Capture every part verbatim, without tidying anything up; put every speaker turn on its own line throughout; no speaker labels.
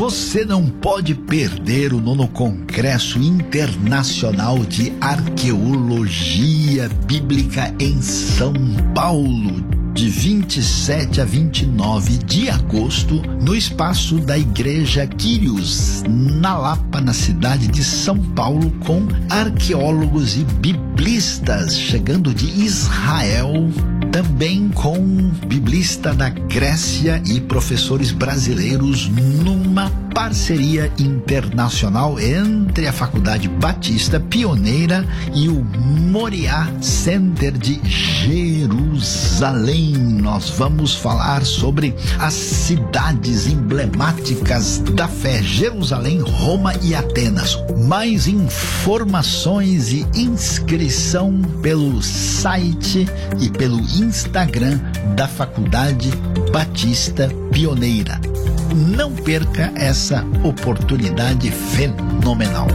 Você não pode perder o nono Congresso Internacional de Arqueologia Bíblica em São Paulo, de vinte e sete a vinte e nove de agosto, no espaço da Igreja Quírios, na Lapa, na cidade de São Paulo, com arqueólogos e biblistas chegando de Israel, também com biblista da Grécia e professores brasileiros, numa parceria internacional entre a Faculdade Batista Pioneira e o Moriá Center de Jerusalém. Nós vamos falar sobre as cidades emblemáticas da fé: Jerusalém, Roma e Atenas. Mais informações e inscrição pelo site e pelo Instagram da Faculdade Batista Pioneira. Não perca essa oportunidade fenomenal.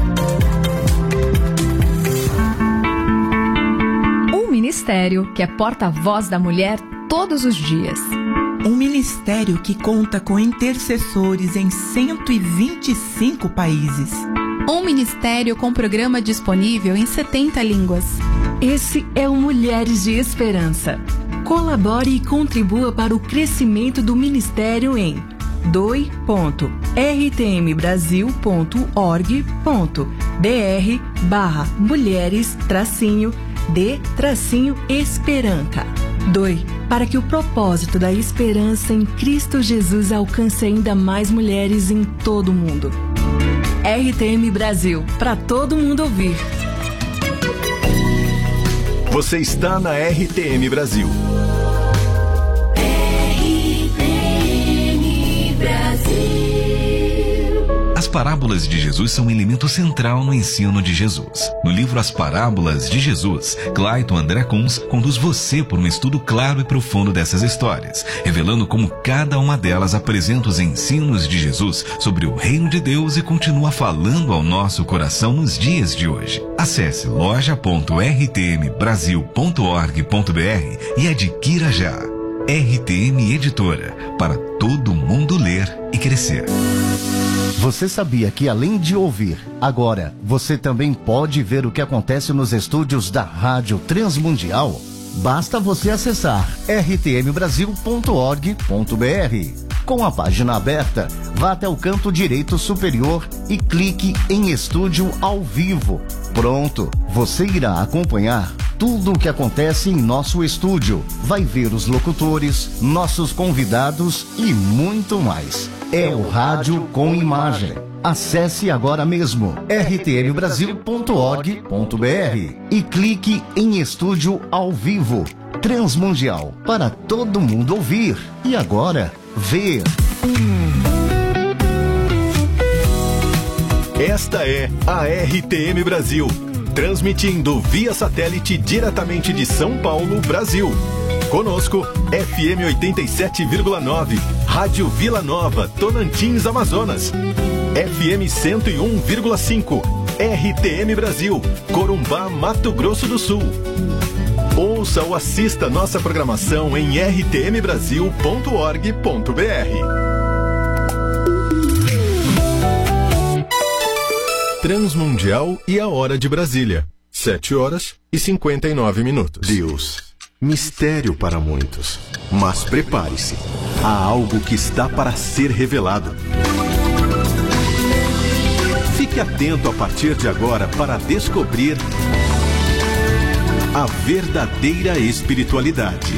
Um ministério que é porta-voz da mulher todos os dias.
Um ministério que conta com intercessores em cento e vinte e cinco países.
Um ministério com programa disponível em setenta línguas.
Esse é o Mulheres de Esperança. Colabore e contribua para o crescimento do ministério em doe ponto r t m brasil ponto org ponto b r barra mulheres tracinho de tracinho esperança. Doe para que o propósito da esperança em Cristo Jesus alcance ainda mais mulheres em todo o mundo. R T M Brasil, para todo mundo ouvir.
Você está na R T M Brasil.
As parábolas de Jesus são um elemento central no ensino de Jesus. No livro As Parábolas de Jesus, Clayton André Kunz conduz você por um estudo claro e profundo dessas histórias, revelando como cada uma delas apresenta os ensinos de Jesus sobre o reino de Deus e continua falando ao nosso coração nos dias de hoje. Acesse loja ponto r t m brasil ponto org ponto b r e adquira já. R T M Editora, para todo mundo ler e crescer.
Você sabia que, além de ouvir, agora você também pode ver o que acontece nos estúdios da Rádio Transmundial? Basta você acessar r t m brasil ponto org ponto b r. Com a página aberta, vá até o canto direito superior e clique em Estúdio ao Vivo. Pronto, você irá acompanhar tudo o que acontece em nosso estúdio. Vai ver os locutores, nossos convidados e muito mais. É o rádio com imagem. Acesse agora mesmo r t m brasil ponto org ponto b r e clique em Estúdio ao Vivo. Transmundial, para todo mundo ouvir e agora ver.
Esta é a R T M Brasil, transmitindo via satélite diretamente de São Paulo, Brasil. Conosco, F M oitenta e sete vírgula nove, Rádio Vila Nova, Tocantins, Amazonas. F M cento e um vírgula cinco, R T M Brasil, Corumbá, Mato Grosso do Sul. Ouça ou assista nossa programação em r t m brasil ponto org ponto b r. Transmundial e a hora de Brasília, sete horas e cinquenta e nove minutos.
Deus, mistério para muitos, mas prepare-se, há algo que está para ser revelado. Fique atento a partir de agora para descobrir a verdadeira espiritualidade.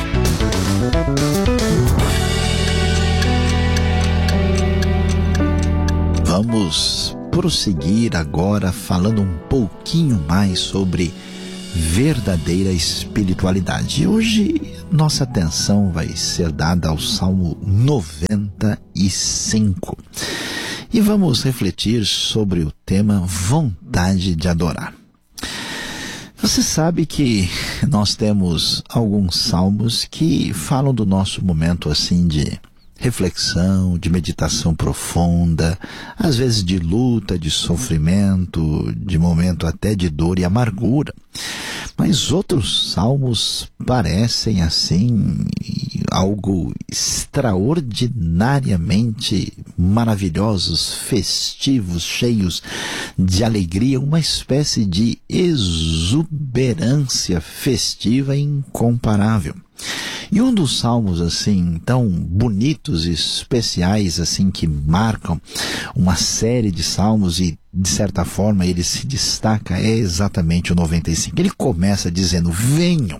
Vamos prosseguir agora falando um pouquinho mais sobre verdadeira espiritualidade. Hoje nossa atenção vai ser dada ao Salmo noventa e cinco e vamos refletir sobre o tema vontade de adorar. Você sabe que nós temos alguns salmos que falam do nosso momento assim de reflexão, de meditação profunda, às vezes de luta, de sofrimento, de momento até de dor e amargura. Mas outros salmos parecem assim algo extraordinariamente maravilhosos, festivos, cheios de alegria, uma espécie de exuberância festiva incomparável. E um dos salmos assim tão bonitos e especiais assim que marcam uma série de salmos e de certa forma ele se destaca é exatamente o noventa e cinco. Ele começa dizendo: venham,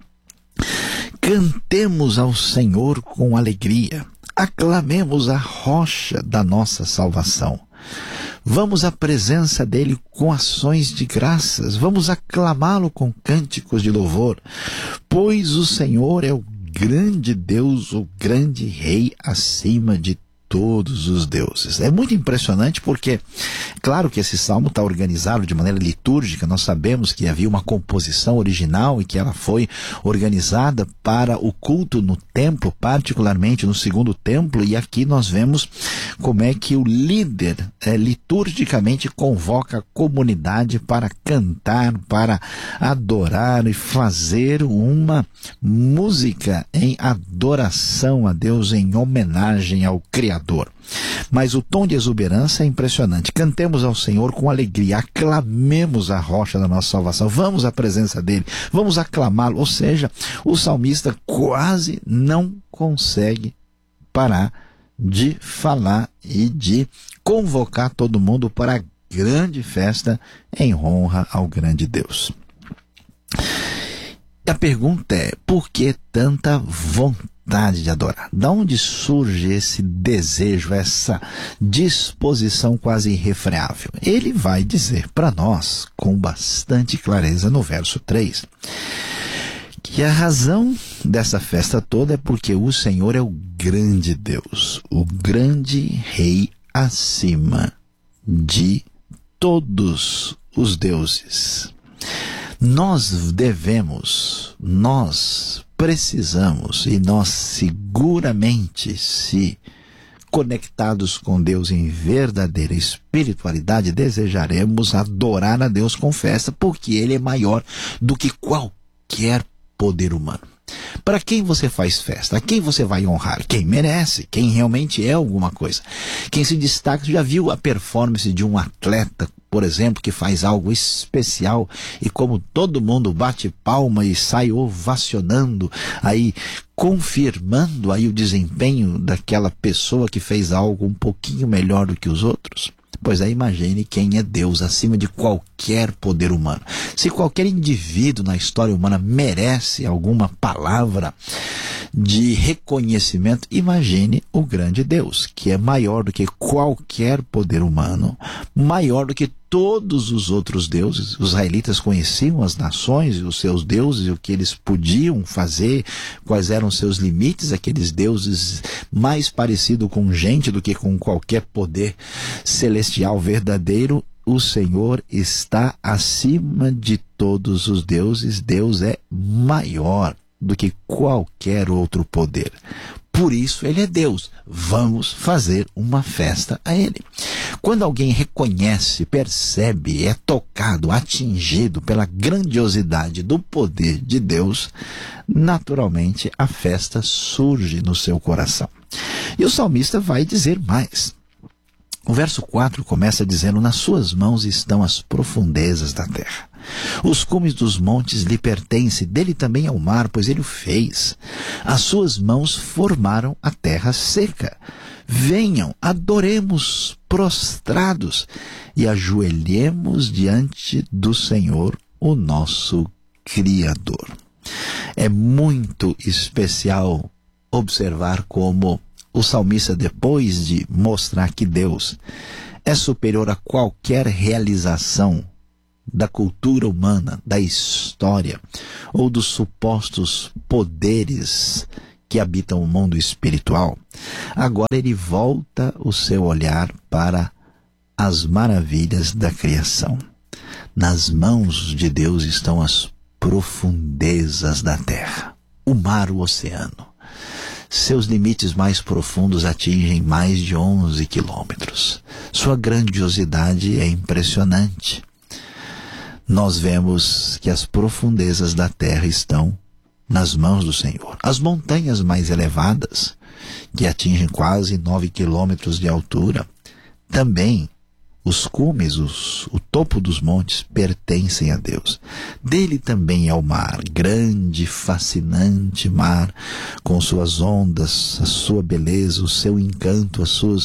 cantemos ao Senhor com alegria, aclamemos a rocha da nossa salvação. Vamos à presença dele com ações de graças, vamos aclamá-lo com cânticos de louvor, pois o Senhor é o grande Deus, o grande Rei acima de todos os deuses. É muito impressionante porque, claro que esse salmo está organizado de maneira litúrgica, nós sabemos que havia uma composição original e que ela foi organizada para o culto no templo, particularmente no segundo templo, e aqui nós vemos como é que o líder é, liturgicamente convoca a comunidade para cantar, para adorar e fazer uma música em adoração a Deus, em homenagem ao Criador. Mas o tom de exuberância é impressionante. Cantemos ao Senhor com alegria, aclamemos a rocha da nossa salvação, vamos à presença dele, vamos aclamá-lo. Ou seja, o salmista quase não consegue parar de falar e de convocar todo mundo para a grande festa em honra ao grande Deus. E a pergunta é: por que tanta vontade de adorar? Da onde surge esse desejo, essa disposição quase irrefreável? Ele vai dizer para nós, com bastante clareza, no verso três, que a razão dessa festa toda é porque o Senhor é o grande Deus, o grande Rei acima de todos os deuses. Nós devemos, nós precisamos e nós seguramente, se conectados com Deus em verdadeira espiritualidade, desejaremos adorar a Deus com festa, porque Ele é maior do que qualquer poder humano. Para quem você faz festa? A quem você vai honrar? Quem merece, quem realmente é alguma coisa. Quem se destaca. Já viu a performance de um atleta, por exemplo, que faz algo especial e como todo mundo bate palma e sai ovacionando, aí confirmando aí o desempenho daquela pessoa que fez algo um pouquinho melhor do que os outros? Pois aí imagine quem é Deus acima de qualquer poder humano. Se qualquer indivíduo na história humana merece alguma palavra de reconhecimento, imagine o grande Deus, que é maior do que qualquer poder humano, maior do que todos os outros deuses. Os israelitas conheciam as nações e os seus deuses, e o que eles podiam fazer, quais eram os seus limites, aqueles deuses mais parecidos com gente do que com qualquer poder celestial verdadeiro. O Senhor está acima de todos os deuses. Deus é maior do que qualquer outro poder. Por isso Ele é Deus. Vamos fazer uma festa a Ele. Quando alguém reconhece, percebe, é tocado, atingido pela grandiosidade do poder de Deus, naturalmente a festa surge no seu coração. E o salmista vai dizer mais. O verso quatro começa dizendo: nas suas mãos estão as profundezas da terra. Os cumes dos montes lhe pertencem, dele também é o mar, pois ele o fez. As suas mãos formaram a terra seca. Venham, adoremos prostrados e ajoelhemos diante do Senhor, o nosso Criador. É muito especial observar como o salmista, depois de mostrar que Deus é superior a qualquer realização da cultura humana, da história, ou dos supostos poderes que habitam o mundo espiritual, agora ele volta o seu olhar para as maravilhas da criação. Nas mãos de Deus estão as profundezas da terra, o mar, o oceano. Seus limites mais profundos atingem mais de onze quilômetros. Sua grandiosidade é impressionante. Nós vemos que as profundezas da terra estão nas mãos do Senhor. As montanhas mais elevadas, que atingem quase nove quilômetros de altura. Também os cumes, os, o topo dos montes pertencem a Deus. Dele também é o mar, grande, fascinante mar, com suas ondas, a sua beleza, o seu encanto, as suas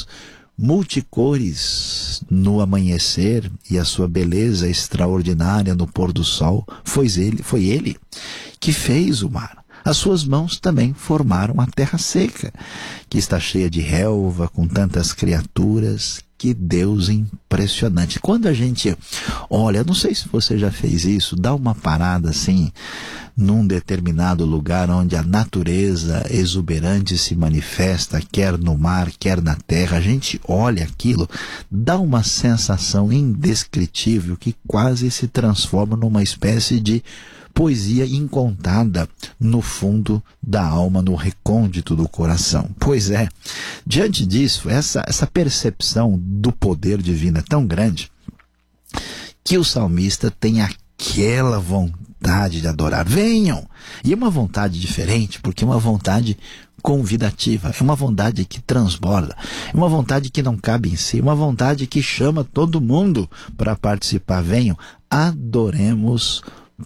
multicores no amanhecer e a sua beleza extraordinária no pôr do sol. Foi ele, foi ele que fez o mar. As suas mãos também formaram a terra seca, que está cheia de relva, com tantas criaturas. Que Deus impressionante. Quando a gente olha, não sei se você já fez isso, dá uma parada assim, num determinado lugar onde a natureza exuberante se manifesta, quer no mar, quer na terra, a gente olha aquilo, dá uma sensação indescritível que quase se transforma numa espécie de poesia incontada no fundo da alma, no recôndito do coração. Pois é, diante disso, essa, essa percepção do poder divino é tão grande que o salmista tem aquela vontade de adorar. Venham! E é uma vontade diferente, porque é uma vontade convidativa, é uma vontade que transborda, é uma vontade que não cabe em si, é uma vontade que chama todo mundo para participar. Venham, adoremos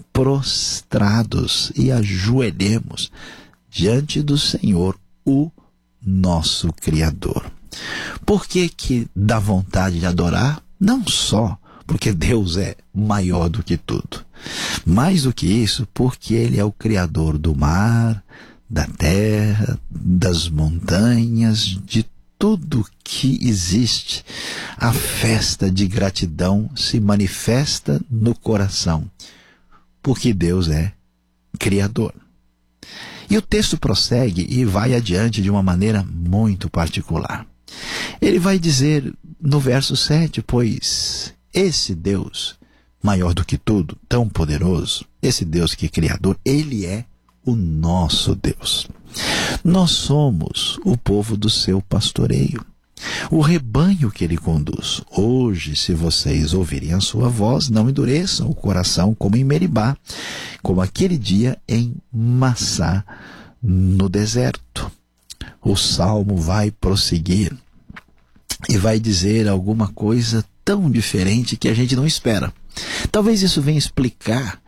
prostrados e ajoelhemos diante do Senhor, o nosso Criador. Por que que dá vontade de adorar? Não só porque Deus é maior do que tudo, mais do que isso, porque Ele é o Criador do mar, da terra, das montanhas, de tudo que existe. A festa de gratidão se manifesta no coração, porque Deus é Criador. E o texto prossegue e vai adiante de uma maneira muito particular. Ele vai dizer no verso sete, pois esse Deus, maior do que tudo, tão poderoso, esse Deus que é Criador, Ele é o nosso Deus. Nós somos o povo do seu pastoreio, o rebanho que Ele conduz. Hoje, se vocês ouvirem a sua voz, não endureçam o coração como em Meribá, como aquele dia em Massá, no deserto. O salmo vai prosseguir e vai dizer alguma coisa tão diferente que a gente não espera. Talvez isso venha explicar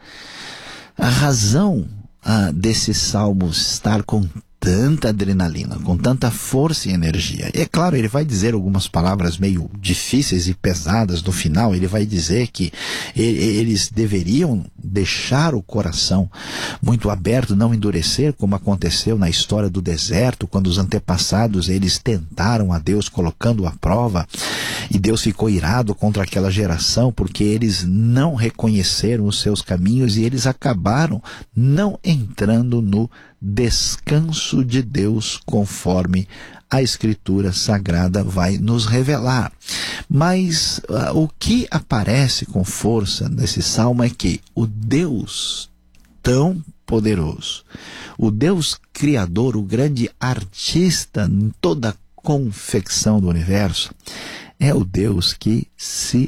a razão ah, desse salmo estar com tanta adrenalina, com tanta força e energia. E é claro, ele vai dizer algumas palavras meio difíceis e pesadas no final. Ele vai dizer que eles deveriam deixar o coração muito aberto, não endurecer, como aconteceu na história do deserto, quando os antepassados eles tentaram a Deus colocando à prova, e Deus ficou irado contra aquela geração porque eles não reconheceram os seus caminhos e eles acabaram não entrando no descanso de Deus, conforme a Escritura Sagrada vai nos revelar. Mas uh, o que aparece com força nesse salmo é que o Deus tão poderoso, o Deus Criador, o grande artista em toda a confecção do universo, é o Deus que se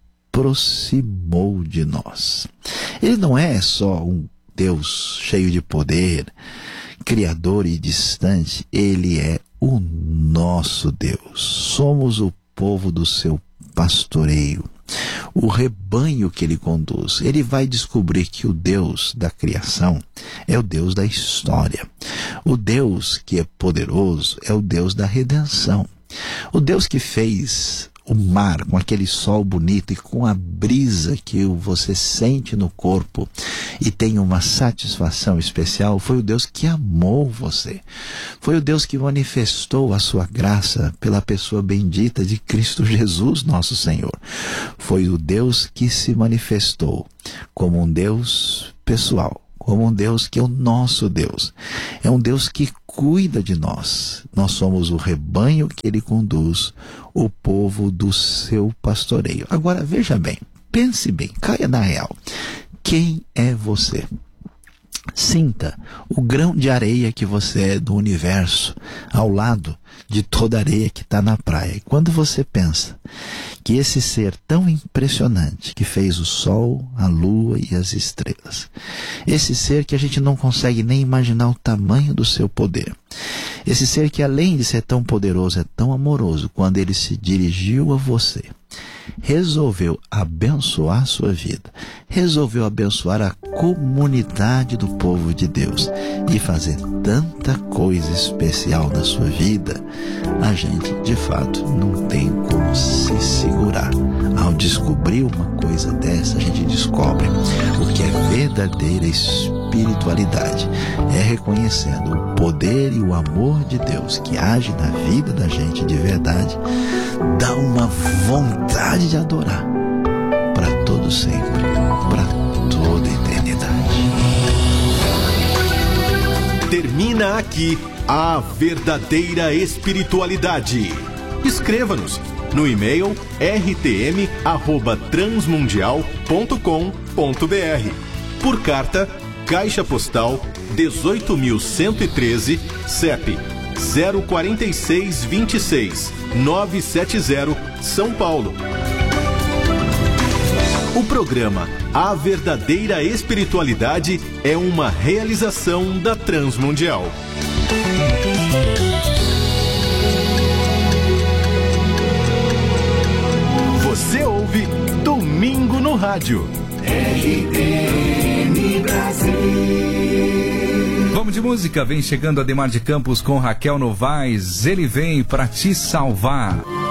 aproximou de nós. Ele não é só um Deus cheio de poder, criador e distante. Ele é o nosso Deus. Somos o povo do seu pastoreio, o rebanho que Ele conduz. Ele vai descobrir que o Deus da criação é o Deus da história. O Deus que é poderoso é o Deus da redenção. O Deus que fez o mar com aquele sol bonito e com a brisa que você sente no corpo e tem uma satisfação especial, foi o Deus que amou você. Foi o Deus que manifestou a sua graça pela pessoa bendita de Cristo Jesus, nosso Senhor. Foi o Deus que se manifestou como um Deus pessoal, como um Deus que é o nosso Deus. É um Deus que cuida de nós. Nós somos o rebanho que Ele conduz, o povo do seu pastoreio. Agora, veja bem, pense bem, caia na real. Quem é você? Sinta o grão de areia que você é do universo, ao lado de toda a areia que está na praia. E quando você pensa que esse ser tão impressionante, que fez o sol, a lua e as estrelas, esse ser que a gente não consegue nem imaginar o tamanho do seu poder, esse ser que além de ser tão poderoso, é tão amoroso, quando ele se dirigiu a você, resolveu abençoar a sua vida, resolveu abençoar a comunidade do povo de Deus e fazer tanta coisa especial na sua vida, a gente de fato não tem como se segurar. Ao descobrir uma coisa dessa, a gente descobre o que é verdadeira espiritualidade. É reconhecendo o poder e o amor de Deus que age na vida da gente de verdade, dá uma vontade de adorar para todo sempre, para toda a eternidade.
Termina aqui a verdadeira espiritualidade. Escreva-nos no e-mail r t m arroba transmundial ponto com ponto b r. Por carta, Caixa Postal dezoito mil cento e treze, C E P zero quatro seis dois seis nove sete zero, São Paulo. O programa A Verdadeira Espiritualidade é uma realização da Transmundial. Você ouve Domingo no Rádio. R T M Brasil.
Vamos de música, vem chegando Ademar de Campos com Raquel Novaes. Ele vem pra te salvar.